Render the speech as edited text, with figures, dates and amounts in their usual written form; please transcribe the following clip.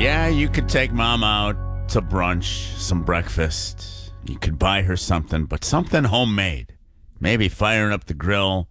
Yeah, you could take mom out to brunch, some breakfast. You could buy her something, but something homemade. Maybe firing up the grill,